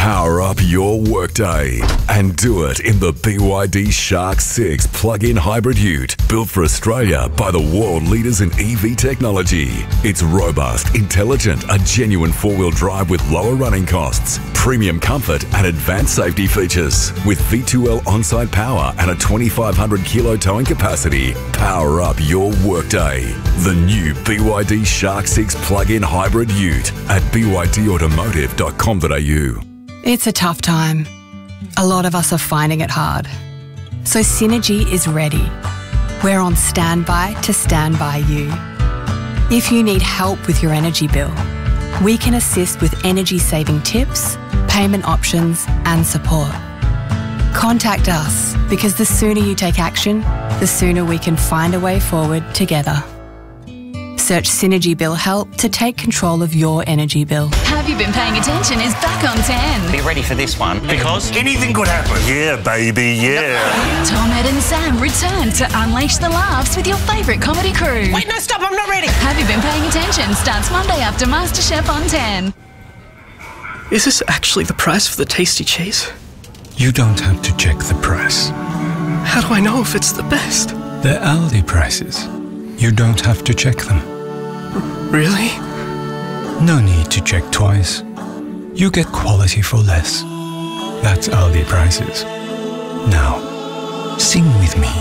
Power up your workday and do it in the BYD Shark 6 plug-in hybrid ute, built for Australia by the world leaders in EV technology. It's robust, intelligent, a genuine four-wheel drive with lower running costs, premium comfort and advanced safety features. With V2L on-site power and a 2,500 kilo towing capacity, power up your workday. The new BYD Shark 6 plug-in hybrid ute at bydautomotive.com.au. It's a tough time. A lot of us are finding it hard. So Synergy is ready. We're on standby to stand by you. If you need help with your energy bill, we can assist with energy-saving tips, payment options and support. Contact us, because the sooner you take action, the sooner we can find a way forward together. Search Synergy Bill Help to take control of your energy bill. Have You Been Paying Attention is back on 10. Be ready for this one, because anything could happen. Yeah, baby, yeah. Tom, Ed and Sam return to unleash the laughs with your favourite comedy crew. Wait, no, stop, I'm not ready. Have You Been Paying Attention starts Monday after MasterChef on 10. Is this actually the price for the tasty cheese? You don't have to check the price. How do I know if it's the best? They're Aldi prices. You don't have to check them. Really? No need to check twice. You get quality for less. That's Aldi prices. Now, sing with me.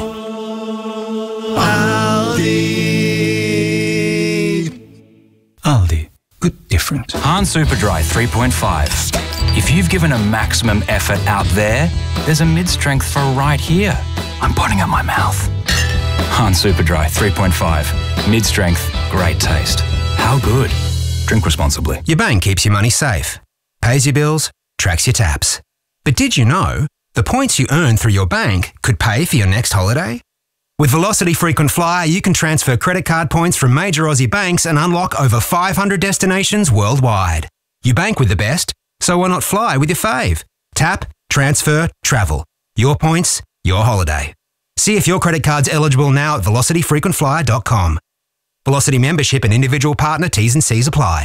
Aldi. Aldi. Good different. Hahn Superdry 3.5. If you've given a maximum effort out there, there's a mid-strength for right here. I'm putting up my mouth. Hahn Superdry 3.5. Mid-strength, great taste. How good? Drink responsibly. Your bank keeps your money safe, pays your bills, tracks your taps. But did you know the points you earn through your bank could pay for your next holiday? With Velocity Frequent Flyer, you can transfer credit card points from major Aussie banks and unlock over 500 destinations worldwide. You bank with the best, so why not fly with your fave? Tap, transfer, travel. Your points, your holiday. See if your credit card's eligible now at velocityfrequentflyer.com. Velocity membership and individual partner T's and C's apply.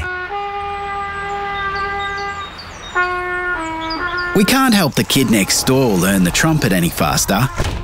We can't help the kid next door learn the trumpet any faster.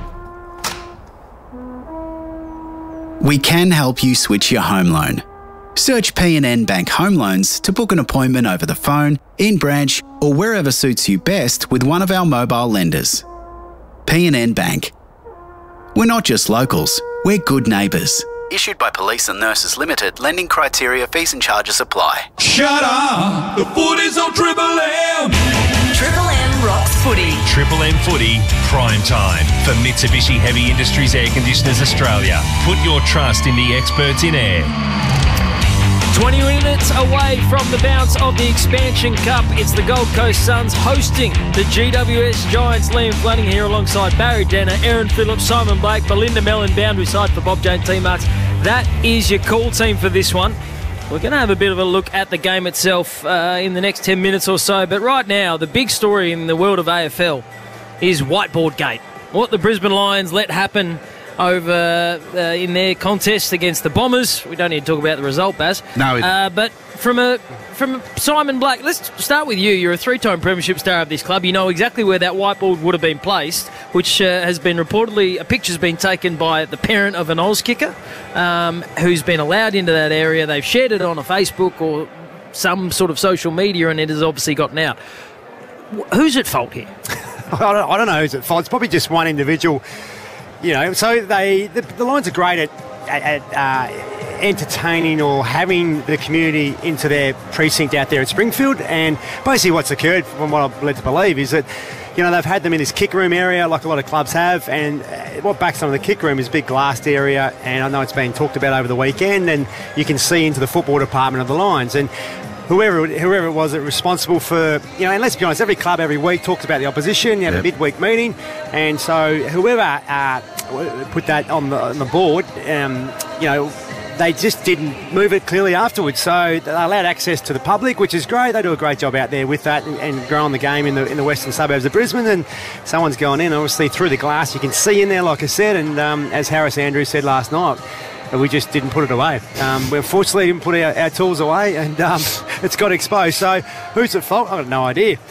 We can help you switch your home loan. Search P&N Bank Home Loans to book an appointment over the phone, in branch or wherever suits you best with one of our mobile lenders. P&N Bank. We're not just locals, we're good neighbours. Issued by Police and Nurses Limited. Lending criteria, fees and charges apply. Shut up! The footy's on Triple M! Triple M rocks footy. Triple M Footy, prime time for Mitsubishi Heavy Industries Air Conditioners Australia. Put your trust in the experts in air. 20 minutes away from the bounce of the Expansion Cup. It's the Gold Coast Suns hosting the GWS Giants. Liam Fleming here alongside Barry Denner, Aaron Phillips, Simon Blake, Belinda Mellon, boundary side for Bob Jane T-Marks. That is your call team for this one. We're going to have a bit of a look at the game itself in the next 10 minutes or so. But right now, the big story in the world of AFL is Whiteboard Gate. What the Brisbane Lions let happen over in their contest against the Bombers. We don't need to talk about the result, Baz. No. But from Simon Blake, let's start with you. You're a three-time premiership star of this club. You know exactly where that whiteboard would have been placed, which has been reportedly, a picture's been taken by the parent of an Oz kicker who's been allowed into that area. They've shared it on a Facebook or some sort of social media, and it has obviously gotten out. Who's at fault here? I don't know who's at fault. It's probably just one individual. You know, so the Lions are great at entertaining or having the community into their precinct out there at Springfield, and basically what's occurred, from what I'm led to believe, is that, you know, they've had them in this kick room area like a lot of clubs have, and what backs onto the kick room is a big glassed area, and I know it's been talked about over the weekend, and you can see into the football department of the Lions, and whoever it was that responsible for, you know, and let's be honest, every club every week talks about the opposition. You have a midweek meeting, and so whoever put that on the board, you know, they just didn't move it clearly afterwards. So they allowed access to the public, which is great. They do a great job out there with that and growing the game in the western suburbs of Brisbane. And someone's going in, obviously, through the glass. You can see in there, like I said, and as Harris Andrews said last night, we just didn't put it away. We unfortunately didn't put our tools away, and it's got exposed. So who's at fault? I've got no idea.